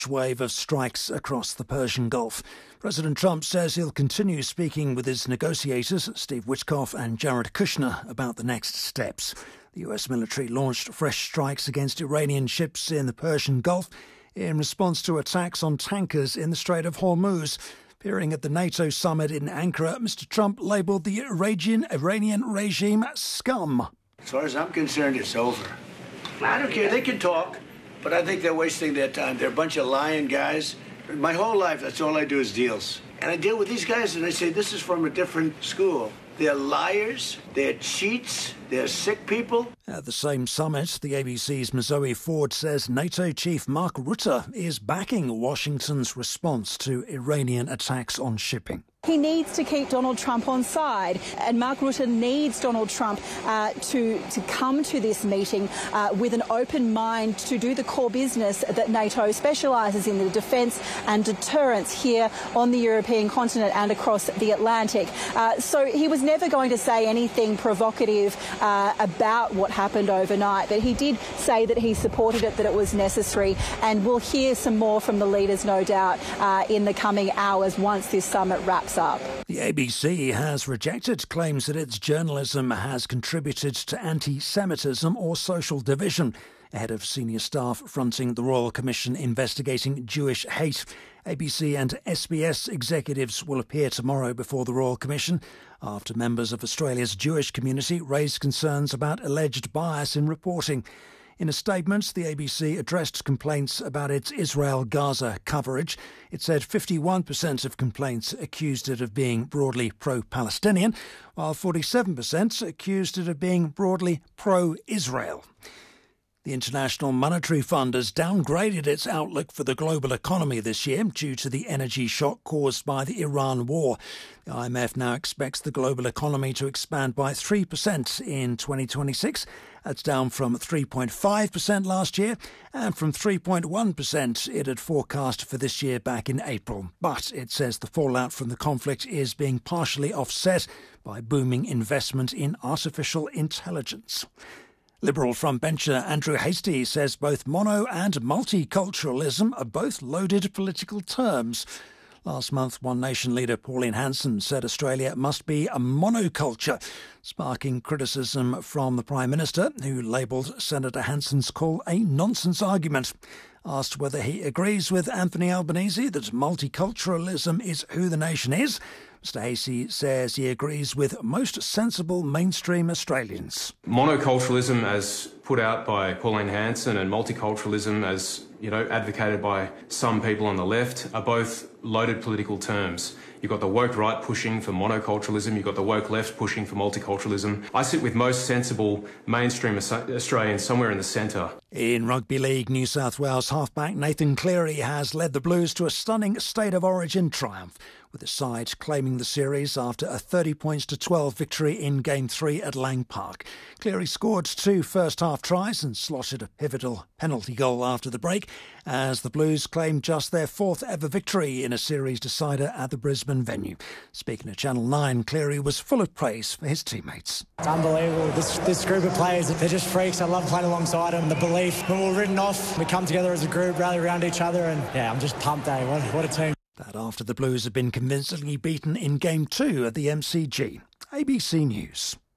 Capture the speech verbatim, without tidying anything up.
wave of strikes across the Persian Gulf. President Trump says he'll continue speaking with his negotiators, Steve Witkoff and Jared Kushner, about the next steps. The U S military launched fresh strikes against Iranian ships in the Persian Gulf in response to attacks on tankers in the Strait of Hormuz. Appearing at the NATO summit in Ankara, Mister Trump labelled the Iranian, Iranian regime scum. As far as I'm concerned, it's over. I don't care. They can talk, but I think they're wasting their time. They're a bunch of lying guys. My whole life, that's all I do is deals. And I deal with these guys, and I say, this is from a different school. They're liars, they're cheats, they're sick people. At the same summit, the A B C's Zoe Ford says NATO chief Mark Rutte is backing Washington's response to Iranian attacks on shipping. He needs to keep Donald Trump on side, and Mark Rutte needs Donald Trump uh, to, to come to this meeting uh, with an open mind to do the core business that NATO specialises in, the defence and deterrence here on the European continent and across the Atlantic. Uh, so he was never going to say anything provocative uh, about what happened overnight, but he did say that he supported it, that it was necessary, and we'll hear some more from the leaders, no doubt, uh, in the coming hours once this summit wraps up. The A B C has rejected claims that its journalism has contributed to anti-Semitism or social division. Ahead of senior staff fronting the Royal Commission investigating Jewish hate, A B C and S B S executives will appear tomorrow before the Royal Commission after members of Australia's Jewish community raised concerns about alleged bias in reporting. In a statement, the A B C addressed complaints about its Israel-Gaza coverage. It said fifty-one percent of complaints accused it of being broadly pro-Palestinian, while forty-seven percent accused it of being broadly pro-Israel. The International Monetary Fund has downgraded its outlook for the global economy this year due to the energy shock caused by the Iran war. The I M F now expects the global economy to expand by three percent in twenty twenty-six. That's down from three point five percent last year and from three point one percent it had forecast for this year back in April. But it says the fallout from the conflict is being partially offset by booming investment in artificial intelligence. Liberal frontbencher Andrew Hastie says both mono and multiculturalism are both loaded political terms. Last month, One Nation leader Pauline Hanson said Australia must be a monoculture, sparking criticism from the Prime Minister, who labelled Senator Hanson's call a nonsense argument. Asked whether he agrees with Anthony Albanese that multiculturalism is who the nation is, Mister Hastie says he agrees with most sensible mainstream Australians. Monoculturalism, as put out by Pauline Hanson, and multiculturalism, as you know, advocated by some people on the left, are both loaded political terms. You've got the woke right pushing for monoculturalism, you've got the woke left pushing for multiculturalism. I sit with most sensible mainstream Australians somewhere in the centre. In Rugby League, New South Wales halfback Nathan Cleary has led the Blues to a stunning State of Origin triumph, with the side claiming the series after a thirty points to twelve victory in Game three at Lang Park. Cleary scored two first-half tries and slotted a pivotal penalty goal after the break, as the Blues claimed just their fourth ever victory in a series decider at the Brisbane venue. Speaking to Channel nine, Cleary was full of praise for his teammates. It's unbelievable. This, this group of players, they're just freaks. I love playing alongside them. The belief, when we're written off, we come together as a group, rally around each other, and yeah, I'm just pumped, eh? What, what a team. That after the Blues had been convincingly beaten in Game two at the M C G. A B C News.